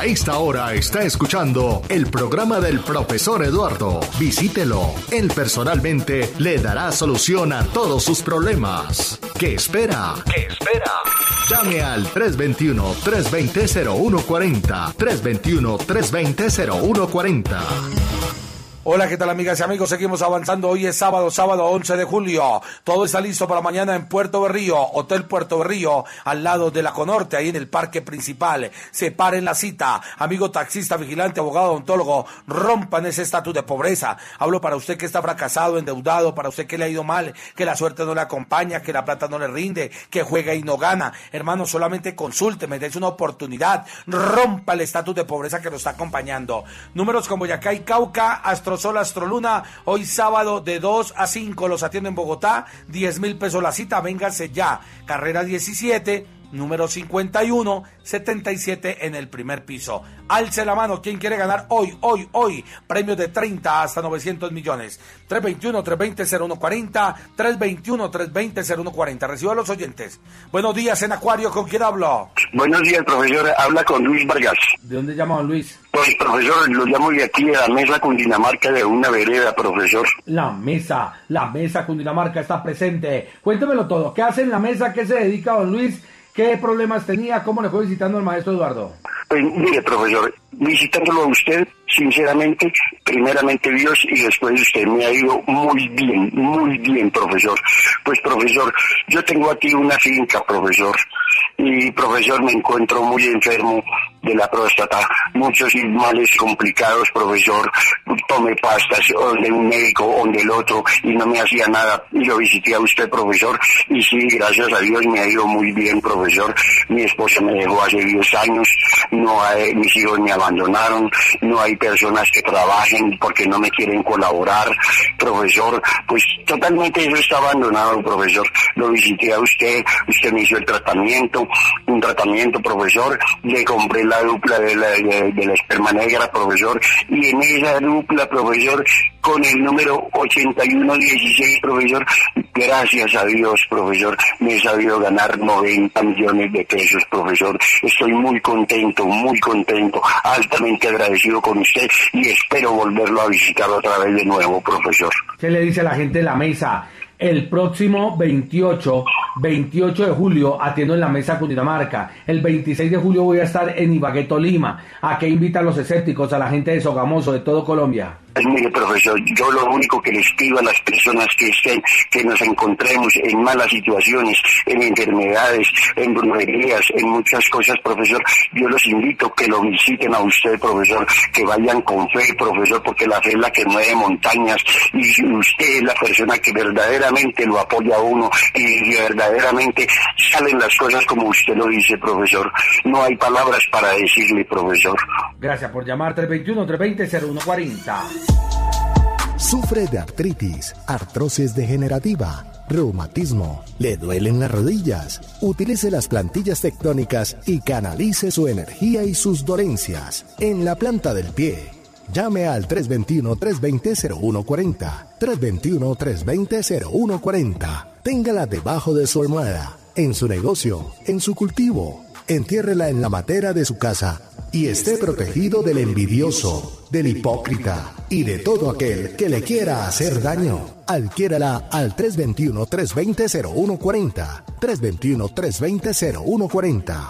A esta hora está escuchando el programa del profesor Eduardo. Visítelo. Él personalmente le dará solución a todos sus problemas. ¿Qué espera? Llame al 321-320-0140. 321-320-0140. Hola, ¿qué tal, amigas y amigos? Seguimos avanzando. Hoy es sábado 11 de julio. Todo está listo para mañana en Puerto Berrío, Hotel Puerto Berrío, al lado de la Conorte, ahí en el parque principal. Separen la cita. Amigo taxista, vigilante, abogado, odontólogo, rompan ese estatus de pobreza. Hablo para usted que está fracasado, endeudado, para usted que le ha ido mal, que la suerte no le acompaña, que la plata no le rinde, que juega y no gana. Hermano, solamente consúlteme, dése una oportunidad. Rompa el estatus de pobreza que lo está acompañando. Números con Boyacá y Cauca, Astrosol, Astroluna, hoy sábado de 2 a 5 los atiendo en Bogotá, 10.000 pesos la cita, vénganse ya. Carrera 17, número 51, 77 en el primer piso. Alce la mano, ¿quién quiere ganar hoy? Premios de 30 hasta 900 millones. 321-320-0140, 321-320-0140. Recibo a los oyentes. Buenos días, en Acuario, ¿con quién hablo? Buenos días, profesor. Habla con Luis Vargas. ¿De dónde llama don Luis? Pues, profesor, lo llamo de aquí de la mesa Cundinamarca de una vereda, profesor. La mesa Cundinamarca está presente. Cuéntemelo todo. ¿Qué hace en la mesa? ¿Qué se dedica don Luis? ¿Qué problemas tenía? ¿Cómo le fue visitando al maestro Eduardo? Pues mire, profesor, visitándolo a usted, sinceramente, primeramente Dios y después usted me ha ido muy bien, profesor. Pues, profesor, yo tengo aquí una finca, profesor, y, profesor, me encuentro muy enfermo de la próstata, muchos males complicados, profesor. Tomé pastas de un médico o del otro y no me hacía nada, y lo visité a usted, profesor, y sí, gracias a Dios me ha ido muy bien, profesor. Mi esposa me dejó hace 10 años, mis hijos me abandonaron, no hay personas que trabajen porque no me quieren colaborar, profesor. Pues totalmente eso está abandonado, profesor. Lo visité a usted me hizo un tratamiento, profesor. Le compré la dupla de la esperma negra, profesor, y en esa dupla, profesor, con el número 8116, profesor, gracias a Dios, profesor, me he sabido ganar 90 millones de pesos, profesor. Estoy muy contento, altamente agradecido con usted y espero volverlo a visitar otra vez de nuevo, profesor. ¿Qué le dice la gente de la mesa? El próximo 28 de julio atiendo en la mesa Cundinamarca. El 26 de julio voy a estar en Ibagué, Tolima. ¿A qué invitan los escépticos, a la gente de Sogamoso, de todo Colombia? Pues mire, profesor, yo lo único que les pido a las personas que nos encontremos en malas situaciones, en enfermedades, en brujerías, en muchas cosas, profesor, yo los invito que lo visiten a usted, profesor, que vayan con fe, profesor, porque la fe es la que mueve montañas y usted es la persona que verdaderamente lo apoya a uno y verdaderamente salen las cosas como usted lo dice, profesor. No hay palabras para decirle, profesor. Gracias por llamar. 321-320-0140. Sufre de artritis, artrosis degenerativa, reumatismo, le duelen las rodillas. Utilice las plantillas tectónicas y canalice su energía y sus dolencias en la planta del pie. Llame al 321-320-0140. 321-320-0140. Téngala debajo de su almohada, en su negocio, en su cultivo. Entiérrela en la matera de su casa y esté protegido del envidioso, del hipócrita y de todo aquel que le quiera hacer daño. Adquiérala al 321-320-0140. 321-320-0140.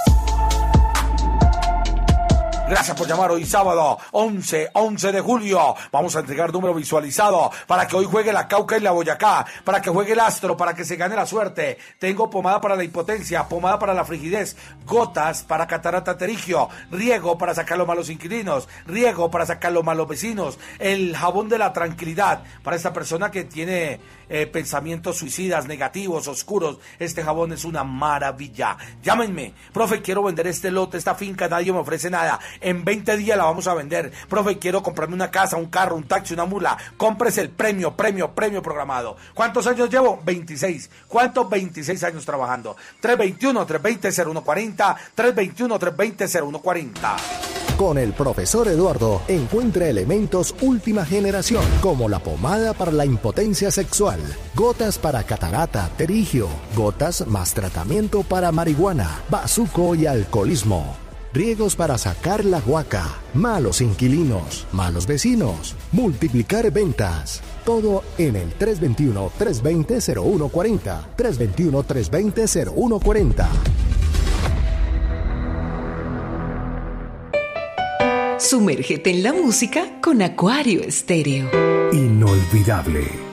Gracias por llamar hoy sábado 11 de julio. Vamos a entregar número visualizado para que hoy juegue la Cauca y la Boyacá, para que juegue el Astro, para que se gane la suerte. Tengo pomada para la impotencia, pomada para la frigidez, gotas para catarata terigio, riego para sacar los malos inquilinos, riego para sacar los malos vecinos, el jabón de la tranquilidad para esta persona que tiene pensamientos suicidas, negativos, oscuros. Este jabón es una maravilla. Llámenme, profe, quiero vender este lote, esta finca, nadie me ofrece nada. En 20 días la vamos a vender. Profe, quiero comprarme una casa, un carro, un taxi, una mula. Cómprese el premio programado. ¿Cuántos años llevo? 26. ¿Cuántos? 26 años trabajando. 321-320-0140. 321-320-0140. Con el profesor Eduardo encuentra elementos última generación, como la pomada para la impotencia sexual, gotas para catarata, terigio, gotas más tratamiento para marihuana, bazuco y alcoholismo. riegos para sacar la guaca, malos inquilinos, malos vecinos, multiplicar ventas. Todo en el 321-320-0140. 321-320-0140. Sumérgete en la música con Acuario Estéreo. Inolvidable.